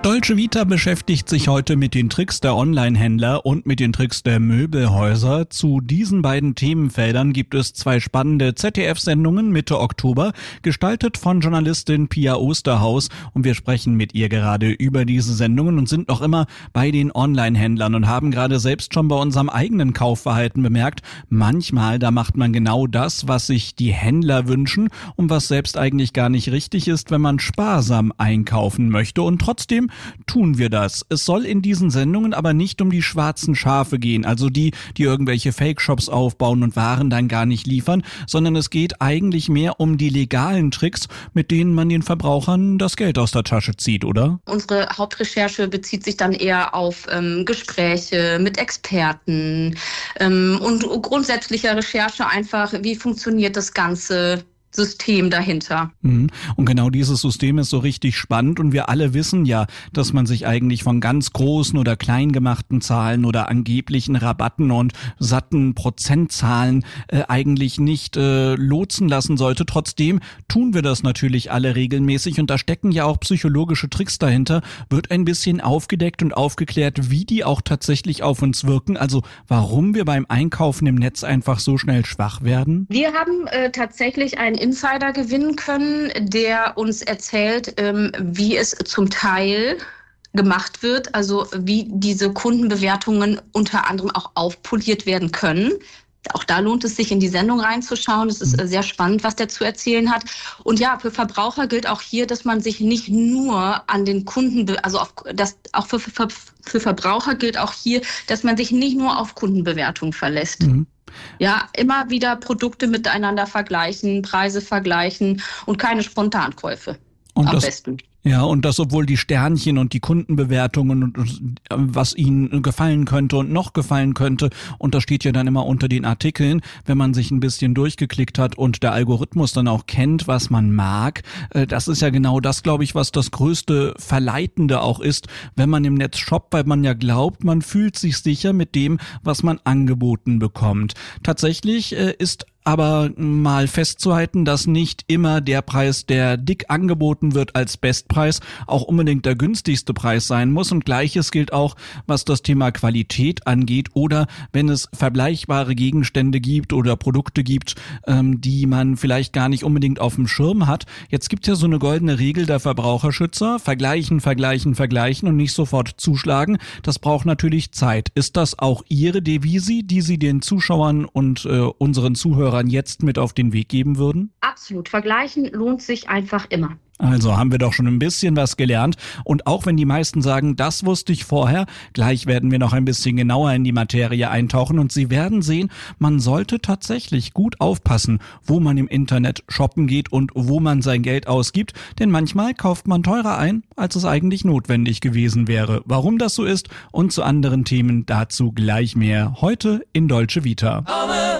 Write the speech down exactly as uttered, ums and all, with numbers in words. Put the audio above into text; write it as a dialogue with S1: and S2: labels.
S1: Dolce Vita beschäftigt sich heute mit den Tricks der Online-Händler und mit den Tricks der Möbelhäuser. Zu diesen beiden Themenfeldern gibt es zwei spannende Z D F-Sendungen Mitte Oktober, gestaltet von Journalistin Pia Osterhaus. Und wir sprechen mit ihr gerade über diese Sendungen und sind noch immer bei den Online-Händlern und haben gerade selbst schon bei unserem eigenen Kaufverhalten bemerkt, manchmal, da macht man genau das, was sich die Händler wünschen und was selbst eigentlich gar nicht richtig ist, wenn man sparsam einkaufen möchte. Und trotzdem tun wir das. Es soll in diesen Sendungen aber nicht um die schwarzen Schafe gehen, also die, die irgendwelche Fake-Shops aufbauen und Waren dann gar nicht liefern, sondern es geht eigentlich mehr um die legalen Tricks, mit denen man den Verbrauchern das Geld aus der Tasche zieht, oder?
S2: Unsere Hauptrecherche bezieht sich dann eher auf ähm, Gespräche mit Experten ähm, und grundsätzlicher Recherche einfach, wie funktioniert das Ganze System dahinter.
S1: Und genau dieses System ist so richtig spannend und wir alle wissen ja, dass man sich eigentlich von ganz großen oder klein gemachten Zahlen oder angeblichen Rabatten und satten Prozentzahlen äh, eigentlich nicht äh, lotsen lassen sollte. Trotzdem tun wir das natürlich alle regelmäßig und da stecken ja auch psychologische Tricks dahinter. Wird ein bisschen aufgedeckt und aufgeklärt, wie die auch tatsächlich auf uns wirken, also warum wir beim Einkaufen im Netz einfach so schnell schwach werden?
S2: Wir haben äh, tatsächlich einen Insider gewinnen können, der uns erzählt, ähm, wie es zum Teil gemacht wird, also wie diese Kundenbewertungen unter anderem auch aufpoliert werden können. Auch da lohnt es sich, in die Sendung reinzuschauen. Es ist äh, sehr spannend, was der zu erzählen hat. Und ja, für Verbraucher gilt auch hier, dass man sich nicht nur an den Kunden, be- also auf, das, auch für, für, für Verbraucher gilt auch hier, dass man sich nicht nur auf Kundenbewertungen verlässt. Mhm. Ja, immer wieder Produkte miteinander vergleichen, Preise vergleichen und keine Spontankäufe.
S1: Und
S2: am
S1: das,
S2: besten.
S1: Ja, und das, obwohl die Sternchen und die Kundenbewertungen und, und was ihnen gefallen könnte und noch gefallen könnte, und das steht ja dann immer unter den Artikeln, wenn man sich ein bisschen durchgeklickt hat und der Algorithmus dann auch kennt, was man mag. Äh, das ist ja genau das, glaube ich, was das größte Verleitende auch ist, wenn man im Netz shoppt, weil man ja glaubt, man fühlt sich sicher mit dem, was man angeboten bekommt. Tatsächlich äh, ist aber mal festzuhalten, dass nicht immer der Preis, der dick angeboten wird als Bestpreis, auch unbedingt der günstigste Preis sein muss. Und Gleiches gilt auch, was das Thema Qualität angeht oder wenn es vergleichbare Gegenstände gibt oder Produkte gibt, ähm, die man vielleicht gar nicht unbedingt auf dem Schirm hat. Jetzt gibt es ja so eine goldene Regel der Verbraucherschützer. Vergleichen, vergleichen, vergleichen und nicht sofort zuschlagen. Das braucht natürlich Zeit. Ist das auch Ihre Devise, die Sie den Zuschauern und äh, unseren Zuhörern jetzt mit auf den Weg geben würden?
S2: Absolut. Vergleichen lohnt sich einfach immer.
S1: Also haben wir doch schon ein bisschen was gelernt. Und auch wenn die meisten sagen, das wusste ich vorher, gleich werden wir noch ein bisschen genauer in die Materie eintauchen und Sie werden sehen, man sollte tatsächlich gut aufpassen, wo man im Internet shoppen geht und wo man sein Geld ausgibt. Denn manchmal kauft man teurer ein, als es eigentlich notwendig gewesen wäre. Warum das so ist und zu anderen Themen dazu gleich mehr heute in Dolce Vita.